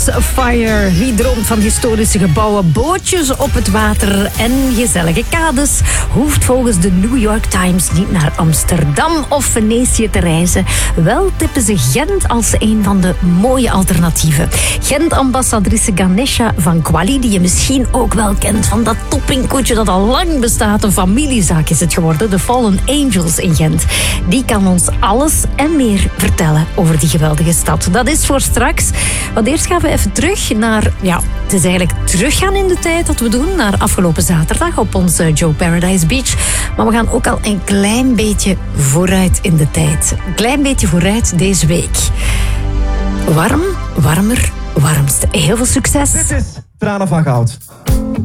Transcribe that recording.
Ships of Fire. Wie droomt van historische gebouwen, bootjes op het water en gezellige kades, hoeft volgens de New York Times niet naar Amsterdam of Venetië te reizen. Wel tippen ze Gent als een van de mooie alternatieven. Gent-ambassadrice Ganesha van Quali, die je misschien ook wel kent van dat toppingkoetje dat al lang bestaat. Een familiezaak is het geworden, de Fallen Angels in Gent. Die kan ons alles en meer vertellen over die geweldige stad. Dat is voor straks. Want eerst gaan we even terug naar... Ja, het is eigenlijk teruggaan in de tijd dat we doen. Naar afgelopen zaterdag op onze Joe Paradise Beach. Maar we gaan ook al een klein beetje vooruit in de tijd. Een klein beetje vooruit deze week. Warm, warmer, warmst. Heel veel succes. Dit is Tranen van Goud.